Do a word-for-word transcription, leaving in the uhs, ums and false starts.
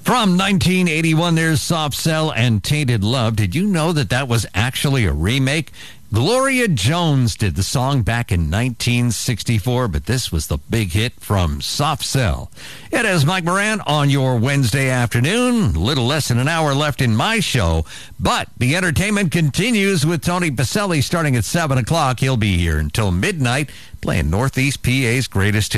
From nineteen eighty-one, there's Soft Cell and Tainted Love. Did you know that that was actually a remake? Gloria Jones did the song back in nineteen sixty-four, but this was the big hit from Soft Cell. It is Mike Moran on your Wednesday afternoon. A little less than an hour left in my show, but the entertainment continues with Tony Pacelli starting at seven o'clock. He'll be here until midnight playing Northeast P A's greatest hits.